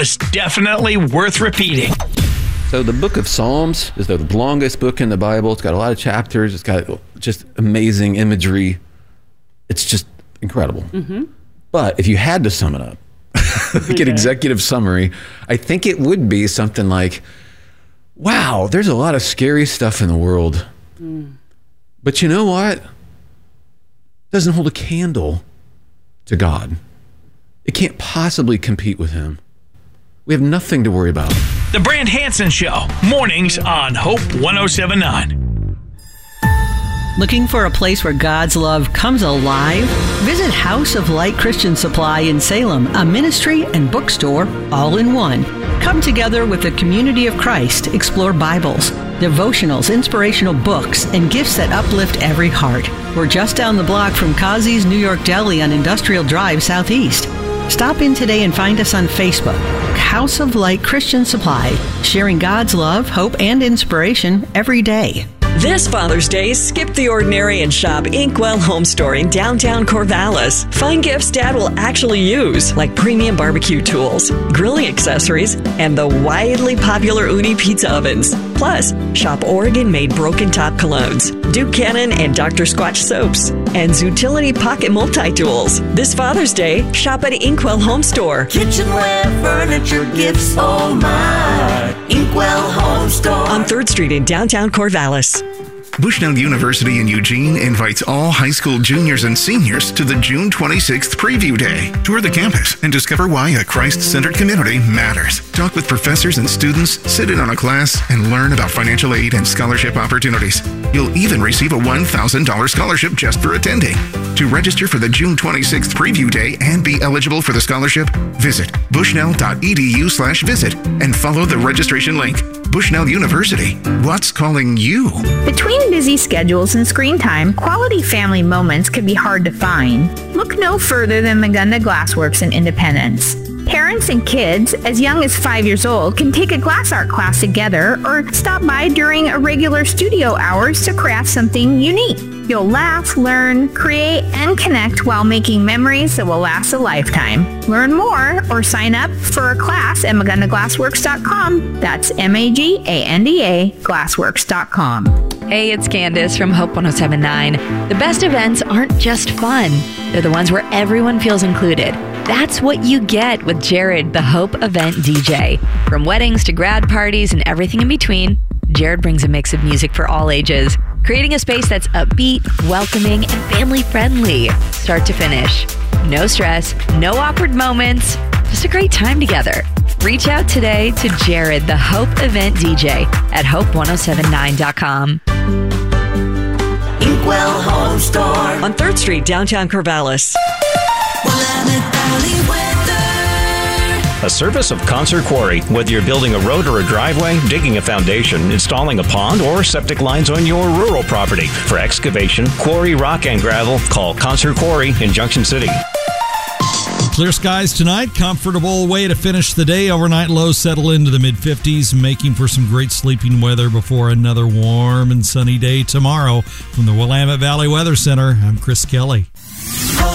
was definitely worth repeating. So the book of Psalms is the longest book in the Bible. It's got a lot of chapters. It's got just amazing imagery. It's just incredible. Mm-hmm. But if you had to sum it up, like an executive summary, I think it would be something like, wow, there's a lot of scary stuff in the world. But you know what? It doesn't hold a candle to God. It can't possibly compete with him. We have nothing to worry about. The Brand Hansen Show, mornings on Hope 107.9. Looking for a place where God's love comes alive? Visit House of Light Christian Supply in Salem, a ministry and bookstore all in one. Come together with the community of Christ, explore Bibles, devotionals, inspirational books, and gifts that uplift every heart. We're just down the block from Kazi's New York Deli on Industrial Drive Southeast. Stop in today and find us on Facebook. House of Light Christian Supply, sharing God's love, hope, and inspiration every day. This Father's Day, skip the ordinary and shop Inkwell Home Store in downtown Corvallis. Find gifts Dad will actually use, like premium barbecue tools, grilling accessories, and the widely popular Uni pizza ovens. Plus, shop Oregon-made Broken Top colognes, Duke Cannon and Dr. Squatch soaps, and Zutility Pocket multi-tools. This Father's Day, shop at Inkwell Home Store. Kitchenware, furniture, gifts, oh my. Inkwell Home Store. On 3rd Street in downtown Corvallis. Bushnell University in Eugene invites all high school juniors and seniors to the June 26th Preview Day. Tour the campus and discover why a Christ-centered community matters. Talk with professors and students, sit in on a class, and learn about financial aid and scholarship opportunities. You'll even receive a $1,000 scholarship just for attending. To register for the June 26th Preview Day and be eligible for the scholarship, visit bushnell.edu/visit and follow the registration link. Bushnell University, what's calling you? Between busy schedules and screen time, quality family moments can be hard to find. Look no further than Magunda Glassworks in Independence. Parents and kids as young as 5 years old can take a glass art class together or stop by during a regular studio hours to craft something unique. You'll laugh, learn, create, and connect while making memories that will last a lifetime. Learn more or sign up for a class at MagundaGlassworks.com. That's MAGANDA Glassworks.com. Hey, it's Candace from Hope 107.9. The best events aren't just fun. They're the ones where everyone feels included. That's what you get with Jared, the Hope Event DJ. From weddings to grad parties and everything in between, Jared brings a mix of music for all ages, creating a space that's upbeat, welcoming, and family-friendly, start to finish. No stress, no awkward moments, just a great time together. Reach out today to Jared, the Hope Event DJ at hope1079.com. Inkwell Home Store. On 3rd Street, downtown Corvallis. A service of Concert Quarry. Whether you're building a road or a driveway, digging a foundation, installing a pond, or septic lines on your rural property. For excavation, quarry, rock, and gravel, call Concert Quarry in Junction City. Clear skies tonight. Comfortable way to finish the day. Overnight lows settle into the mid-50s, making for some great sleeping weather before another warm and sunny day tomorrow. From the Willamette Valley Weather Center, I'm Chris Kelly.